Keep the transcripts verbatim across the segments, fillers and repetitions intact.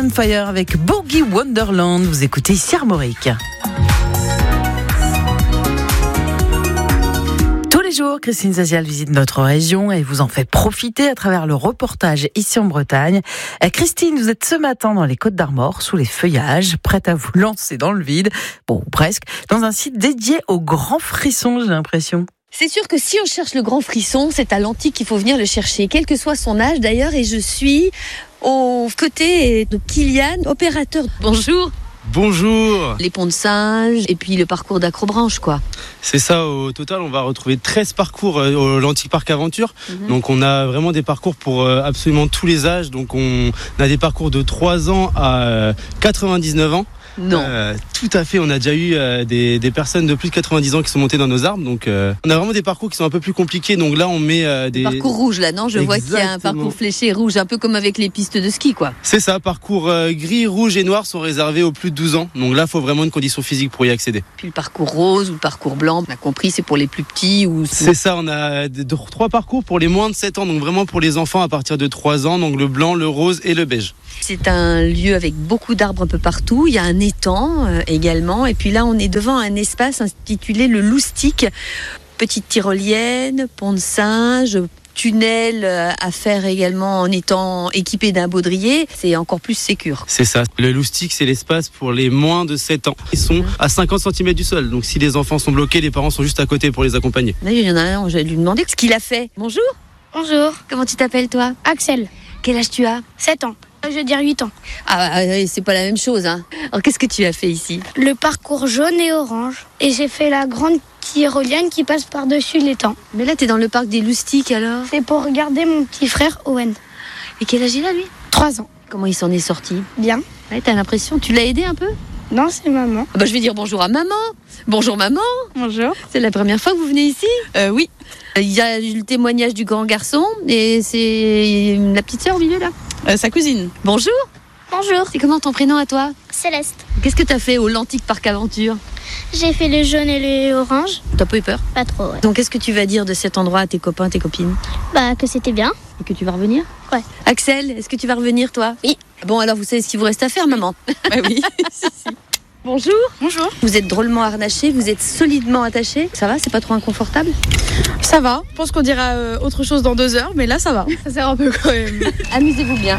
on Fire avec Boogie Wonderland. Vous écoutez ici Armorique. Tous les jours, Christine Zazial visite notre région et vous en fait profiter à travers le reportage ici en Bretagne. Christine, vous êtes ce matin dans les Côtes d'Armor, sous les feuillages, prête à vous lancer dans le vide, bon, ou presque, dans un site dédié aux grands frissons, j'ai l'impression. C'est sûr que si on cherche le grand frisson, c'est à l'Antique qu'il faut venir le chercher, quel que soit son âge d'ailleurs, et je suis aux côtés de Kylian, opérateur. Bonjour. Bonjour. Les ponts de singe et puis le parcours d'Acrobranche, quoi. C'est ça, au total on va retrouver treize parcours au l'Antique Parc Aventure. Mm-hmm. Donc on a vraiment des parcours pour absolument tous les âges. Donc on a des parcours de trois ans à quatre-vingt-dix-neuf ans. Non. Euh, tout à fait, on a déjà eu euh, des, des personnes de plus de quatre-vingt-dix ans qui sont montées dans nos arbres. Donc euh, on a vraiment des parcours qui sont un peu plus compliqués. Donc là on met euh, des... Parcours rouge là, non? Je Exactement. vois qu'il y a un parcours fléché rouge, un peu comme avec les pistes de ski, quoi. C'est ça, parcours euh, gris, rouge et noir sont réservés aux plus de douze ans. Donc là il faut vraiment une condition physique pour y accéder. Puis le parcours rose ou le parcours blanc, on a compris, c'est pour les plus petits ou... C'est ça, on a deux, trois parcours pour les moins de sept ans. Donc vraiment pour les enfants à partir de trois ans. Donc le blanc, le rose et le beige. C'est un lieu avec beaucoup d'arbres un peu partout. Il y a un étang euh, également. Et puis là, on est devant un espace intitulé le Loustic. Petite tyrolienne, pont de singe, tunnel à faire également en étant équipé d'un baudrier. C'est encore plus sécure. C'est ça. Le Loustic, c'est l'espace pour les moins de sept ans. Ils sont à cinquante centimètres du sol. Donc si les enfants sont bloqués, les parents sont juste à côté pour les accompagner. Là, il y en a un, je vais lui demander ce qu'il a fait. Bonjour. Bonjour. Comment tu t'appelles, toi? Axel. Quel âge tu as? sept ans. Je veux dire huit ans. Ah, c'est pas la même chose, hein. Alors, qu'est-ce que tu as fait ici? Le parcours jaune et orange. Et j'ai fait la grande tyrolienne qui passe par-dessus l'étang. Mais là, t'es dans le parc des Loustiques, alors? C'est pour regarder mon petit frère Owen. Et quel âge il a, lui? trois ans. Comment il s'en est sorti? Bien. Ouais, t'as l'impression, tu l'as aidé un peu? Non, c'est maman. Ah bah, je vais dire bonjour à maman. Bonjour maman. Bonjour. C'est la première fois que vous venez ici? Euh, oui. Il y a le témoignage du grand garçon et c'est la petite sœur au milieu, là? Euh, sa cousine. Bonjour. Bonjour. C'est comment ton prénom à toi? Céleste. Qu'est-ce que t'as fait au l'Antique Parc Aventure? J'ai fait le jaune et le orange. T'as pas eu peur? Pas trop, ouais. Donc qu'est-ce que tu vas dire de cet endroit à tes copains, tes copines? Bah, que c'était bien. Et que tu vas revenir? Ouais. Axel, est-ce que tu vas revenir, toi? Oui. Bon, alors vous savez ce qu'il vous reste à faire, maman? Bah oui. Si, si. Bonjour. Bonjour. Vous êtes drôlement harnaché, vous êtes solidement attaché. Ça va, c'est pas trop inconfortable? Ça va. Je pense qu'on dira euh, autre chose dans deux heures, mais là ça va. Ça sert un peu quand même. Amusez-vous bien.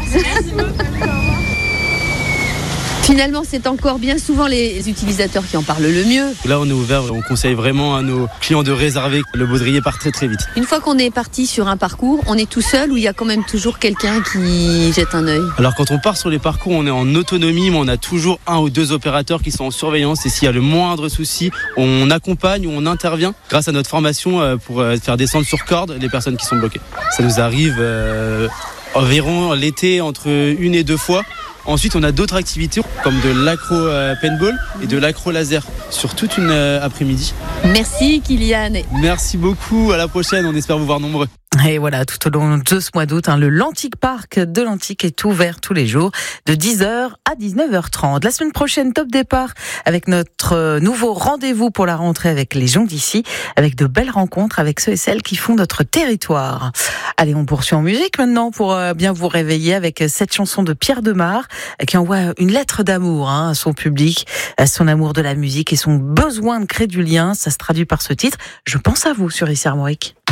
Finalement, c'est encore bien souvent les utilisateurs qui en parlent le mieux. Là, on est ouvert, on conseille vraiment à nos clients de réserver. Le baudrier part très très vite. Une fois qu'on est parti sur un parcours, on est tout seul ou il y a quand même toujours quelqu'un qui jette un œil? Alors quand on part sur les parcours, on est en autonomie, mais on a toujours un ou deux opérateurs qui sont en surveillance. Et s'il y a le moindre souci, on accompagne ou on intervient grâce à notre formation pour faire descendre sur corde les personnes qui sont bloquées. Ça nous arrive euh, environ l'été entre une et deux fois. Ensuite, on a d'autres activités comme de l'acro-paintball et de l'acro-laser sur toute une euh, après-midi. Merci Kylian. Merci beaucoup, à la prochaine, on espère vous voir nombreux. Et voilà, tout au long de ce mois d'août, hein, le l'Antique Parc de l'Antique est ouvert tous les jours de dix heures à dix-neuf heures trente. La semaine prochaine, top départ avec notre nouveau rendez-vous pour la rentrée avec les gens d'ici, avec de belles rencontres avec ceux et celles qui font notre territoire. Allez, on poursuit en musique maintenant pour bien vous réveiller avec cette chanson de Pierre Demar qui envoie une lettre d'amour hein, à son public, à son amour de la musique et son besoin de créer du lien. Ça se traduit par ce titre. Je pense à vous sur Ici Armorique.